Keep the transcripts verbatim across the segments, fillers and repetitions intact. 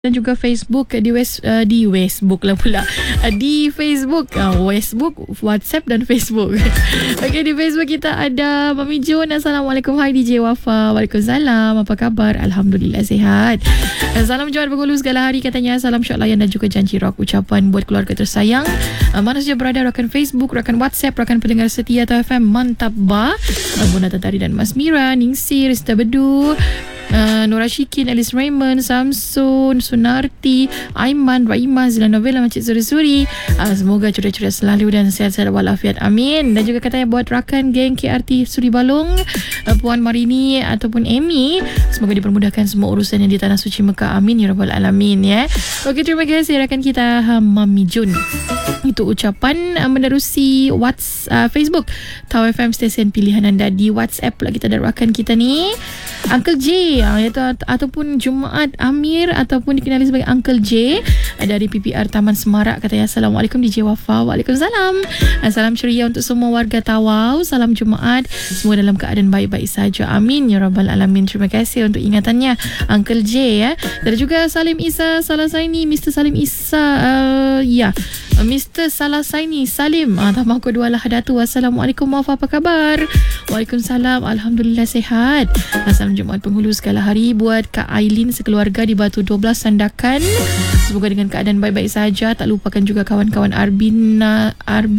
dan juga Facebook di West uh, di Facebook lah pula uh, di Facebook uh, Facebook, WhatsApp dan Facebook. Okey, di Facebook kita ada Mami Jun. Assalamualaikum, hai D J Wafa. Waalaikumsalam, apa khabar? Alhamdulillah sihat. Uh, salam Johan Bergulu segala hari katanya. Salam syok layan dan juga janji rock, ucapan buat keluarga tersayang uh, mana saja berada, rakan Facebook, rakan WhatsApp, rakan pendengar setia T F M. Mantap ba uh, Bunda Tatari dan Mas Mira, Ningsi, Rista Bedu, Uh, Nora Shikin, Alice Raymond, Samsun, Sunarti, Aiman, Raimah, Zila Novella, Encik Suri-Suri. uh, Semoga ceria-ceria selalu dan sehat-sehat walafiat, amin. Dan juga katanya buat rakan geng K R T Suri Balong, uh, Puan Marini ataupun Amy, semoga dipermudahkan semua urusannya di Tanah Suci Mekah, amin ya Rabbal Alamin ya. Okey, terima kasih rakan kita uh, Mami Jun. Itu ucapan uh, menerusi WhatsApp, uh, Facebook T F M stesen pilihan anda. Di WhatsApp pula kita ada rakan kita ni Uncle J, iaitu ataupun Jumaat Amir ataupun dikenali sebagai Uncle J dari P P R Taman Semarak. Katanya Assalamualaikum D J Wafa. Waalaikumsalam. Salam ceria untuk semua warga Tawau. Salam Jumaat, semua dalam keadaan baik-baik saja, amin ya Rabbal Alamin. Terima kasih untuk ingatannya Uncle J ya. Dan juga Salim Isa Salasaini, Mister Salim Isa, uh, ya Mister Salasaini Salim, uh, Tamako Dua Lahadatu. Assalamualaikum Wafa, apa kabar? Waalaikumsalam, Alhamdulillah sihat. Salam Jumaat Penghulu segala hari buat Kak Ailin sekeluarga di Batu dua belas Sandakan. Semoga dengan keadaan baik-baik saja. Tak lupakan juga kawan-kawan Arbina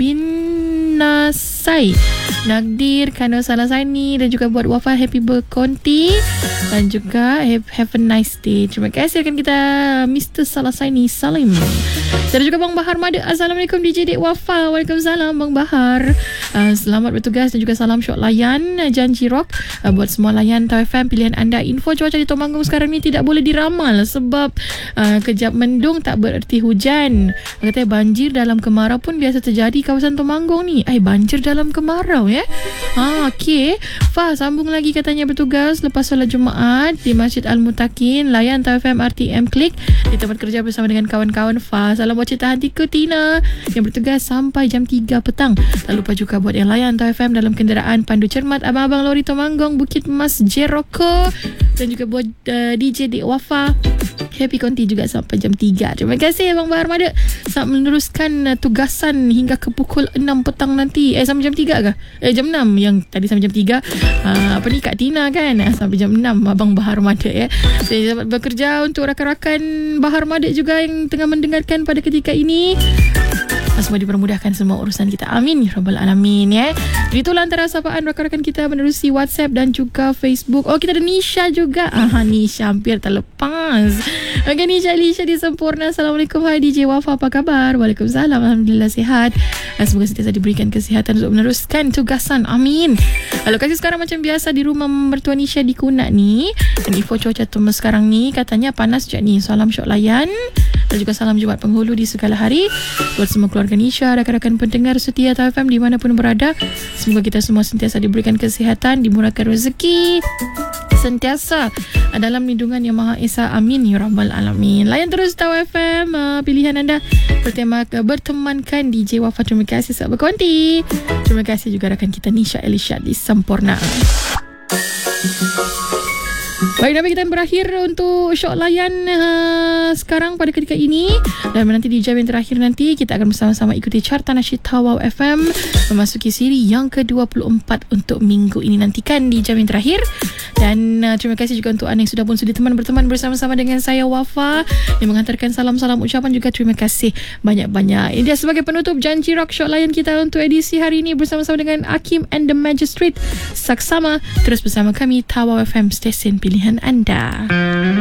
Arbina Sai, Nagdir, Kano Salasaini, dan juga buat Wafa happy berkonti dan juga have, have a nice day. Terima kasih rekan kita Mister Salasaini Salim. Dan juga Bang Bahar Mada. Assalamualaikum D J Dek Wafa. Waalaikumsalam Bang Bahar. Uh, selamat bertugas dan juga salam syok layan janji rock uh, buat semua layan T F M pilihan anda. Info cuaca di Temanggung sekarang ni tidak boleh diramal sebab uh, kejap mendung tak bererti hujan. Katanya banjir dalam kemarau pun biasa terjadi kawasan Temanggung ni. Eh, banjir dalam kemarau ya. Ha, okey. Fa sambung lagi katanya bertugas lepas solat Jumaat di Masjid Al-Mutakin, layan T F M R T M Klik di tempat kerja bersama dengan kawan-kawan. Fa salam buat cita hatiku Tina yang bertugas sampai jam tiga petang. Tak lupa juga buat yang layan T F M dalam kenderaan, pandu cermat abang-abang lori Temanggung, Bukit Mas, Jeroko, dan juga buat uh, D J Dek Wafa happy konti juga sampai jam tiga. Terima kasih Abang Bahar Mada saat meneruskan uh, tugasan hingga ke pukul enam petang nanti. Eh sampai jam tiga ke? Eh jam enam, yang tadi sampai jam tiga. Uh, apa ni Kak Tina kan? Uh, sampai jam enam Abang Bahar Mada ya. Saya dapat bekerja untuk rakan-rakan Bahar Mada juga yang tengah mendengarkan pada ketika ini. Semua dipermudahkan semua urusan kita, amin ya Rabbal Alamin ya. Itulah antara sapaan rakan-rakan kita menerusi WhatsApp dan juga Facebook. Oh, kita ada Nisha juga. Aha, Nisha hampir terlepas. Okey, Nisha Lisha di Sempurna. Assalamualaikum, hai D J Wafa, apa kabar? Waalaikumsalam, Alhamdulillah sihat. Semoga sentiasa diberikan kesihatan untuk meneruskan tugasan, amin. Lokasi sekarang macam biasa di rumah mertua Nisha di Kunak ni. Dan info cuaca tumas sekarang ni katanya panas je ni. Salam syok layan dan juga salam Jumaat Penghulu di segala hari buat semua keluarga Nisha, rakan-rakan pendengar setia T F M dimanapun berada. Semoga kita semua sentiasa diberikan kesihatan, dimurahkan rezeki, sentiasa dalam lindungan Yang Maha Esa, amin ya Rabbal Alamin. Layan terus T F M, uh, pilihan anda bertema bertemankan D J Wafa. Terima kasih sahabat konti. Terima kasih juga rakan kita Nisha Elisha di Sempurna. Baik, sampai kita berakhir untuk syok layan uh, sekarang pada ketika ini. Dan nanti di jam yang terakhir nanti kita akan bersama-sama ikuti carta nasyid Tawau F M memasuki siri yang ke dua puluh empat untuk minggu ini. Nantikan di jam yang terakhir. Dan uh, terima kasih juga untuk anda yang sudah pun sudi teman berteman bersama-sama dengan saya Wafa yang menghantarkan salam-salam ucapan juga. Terima kasih banyak-banyak. Ini dia sebagai penutup janji rock syok layan kita untuk edisi hari ini bersama-sama dengan Hakim and the Magistrate. Saksama terus bersama kami Tawau F M stesen pilihan anda.